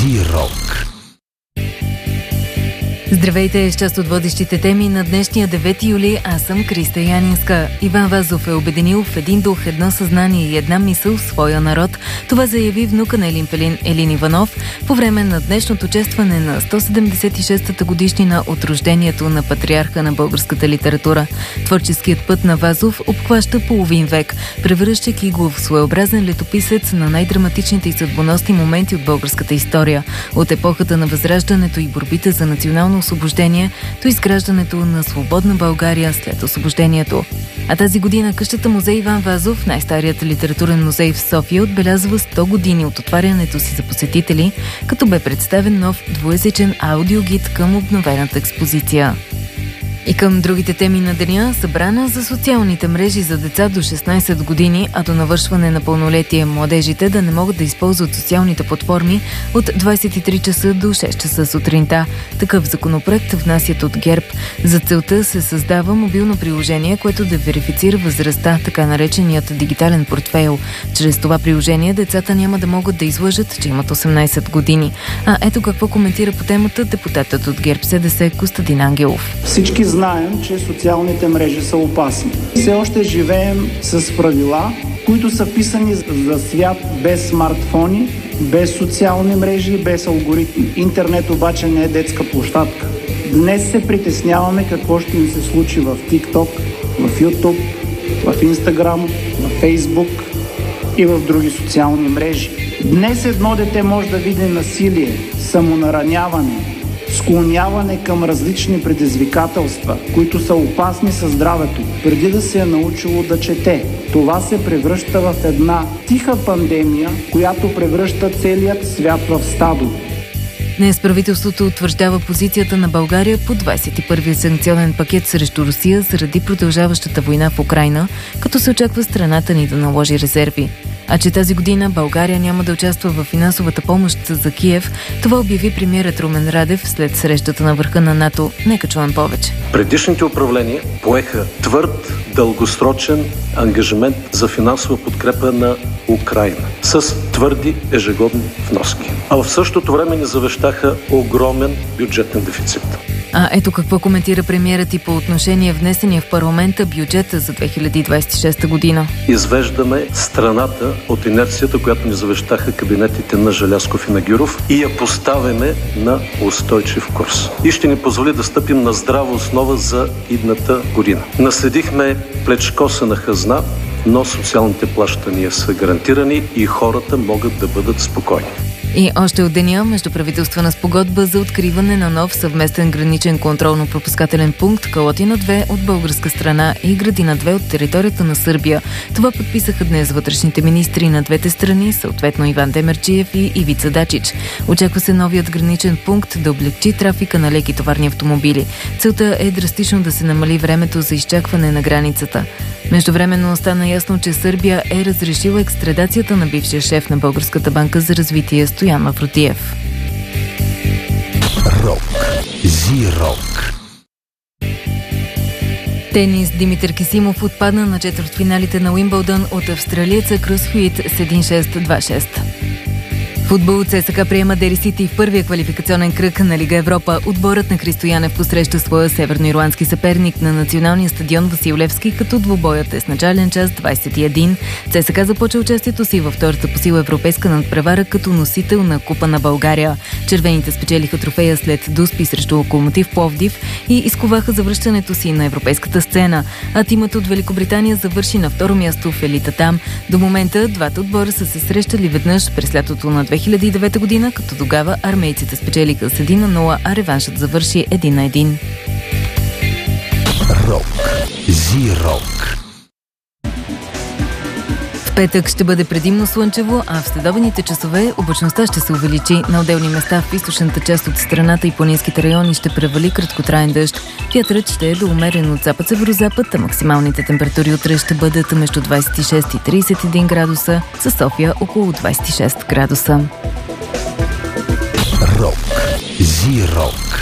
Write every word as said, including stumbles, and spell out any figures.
Зирок. Здравейте, с част от водещите теми на днешния девети юли. Аз съм Криста Янинска. Иван Вазов е обединил в един дух, едно съзнание и една мисъл своя народ. Това заяви внука на Елин Пелин Елин Иванов по време на днешното честване на сто седемдесет и шестата годишнина от рождението на патриарха на българската литература. Творческият път на Вазов обхваща половин век, превръщайки го в своеобразен летописец на най-драматичните и съдбоносни моменти от българската история. От епохата на Възраждането и борбите за национално освобождение до изграждането на свободна България след освобождението. А тази година къщата музей Иван Вазов, най-старият литературен музей в София, отбелязва сто години от отварянето си за посетители, като бе представен нов двуезичен аудиогид към обновената експозиция. И към другите теми на деня: събрана за социалните мрежи за деца до шестнайсет години, а до навършване на пълнолетие младежите да не могат да използват социалните платформи от двайсет и три часа до шест часа сутринта. Такъв законопроект внасят от ГЕРБ. За целта се създава мобилно приложение, което да верифицира възрастта, така нареченият дигитален портфейл. Чрез това приложение децата няма да могат да излъжат, че имат осемнайсет години. А ето какво коментира по темата депутатът от ГЕРБ-СДС Костадин Ангелов. Всички знаем, че социалните мрежи са опасни. Все още живеем с правила, които са писани за свят без смартфони, без социални мрежи, без алгоритми. Интернет обаче не е детска площадка. Днес се притесняваме какво ще ни се случи в TikTok, в YouTube, в Instagram, в Facebook и в други социални мрежи. Днес едно дете може да види насилие, самонараняване, склоняване към различни предизвикателства, които са опасни със здравето, преди да се е научило да чете. Това се превръща в една тиха пандемия, която превръща целият свят в стадо. Днес правителството утвърждава позицията на България по двайсет и първия санкционен пакет срещу Русия заради продължаващата война в Украйна, като се очаква страната ни да наложи резерви. А че тази година България няма да участва в финансовата помощ за Киев, това обяви премиерът Румен Радев след срещата на върха на НАТО. Нека чуем повече. Предишните управления поеха твърд, дългосрочен ангажимент за финансова подкрепа на Украйна с твърди ежегодни вноски. А в същото време ни завещаха огромен бюджетен дефицит. А ето какво коментира премиерът и по отношение внесения в парламента бюджета за две хиляди двайсет и шеста година. Извеждаме страната от инерцията, която ни завещаха кабинетите на Желязков и на Гюров, и я поставяме на устойчив курс. И ще ни позволи да стъпим на здрава основа за идната година. Наследихме плечкосана хазна, но социалните плащания са гарантирани и хората могат да бъдат спокойни. И още от деня междуправителствена спогодба за откриване на нов съвместен граничен контролно-пропускателен пункт Калотина две от българска страна и Градина две от територията на Сърбия. Това подписаха днес вътрешните министри на двете страни, съответно Иван Демерджиев и Ивица Дачич. Очаква се новият граничен пункт да облекчи трафика на леки товарни автомобили. Целта е драстично да се намали времето за изчакване на границата. Междувременно стана ясно, че Сърбия е разрешила екстрадацията на бившия шеф на Българската банка за развитие Стоян Мавродиев. Рок. Зирок. Тенис. Димитър Кисимов отпадна на четвъртфиналите на Уимбълдън от австралиеца Крус Хюит с един шест два шест. Футбол. ЦСКА приема Дери Сити в първия квалификационен кръг на Лига Европа. Отборът на Христо Янев посреща своя северноирландски съперник на националния стадион Васил Левски, като двубоят е с начален час двайсет и един. ЦСКА започва участието си във втората по сила европейска надпревара като носител на Купа на България. Червените спечелиха трофея след Дуспи срещу Локомотив Пловдив и изковаха завръщането си на европейската сцена. А тимът от Великобритания завърши на второ място в елитата. До момента двата отбора са се срещали веднъж през лятото на две хиляди и девета година, като тогава армейците спечелиха с един на нула, а реваншът завърши един на един. Рок. Зирок. В петък ще бъде предимно слънчево, а в следобедните часове облачността ще се увеличи. На отделни места в източната част от страната и планинските райони ще превали краткотраен дъжд. Вятърът ще е до умерен от запад-северозапад, а максималните температури утре ще бъдат между двайсет и шест и трийсет и един градуса, със София около двайсет и шест градуса. Рок. Зирок.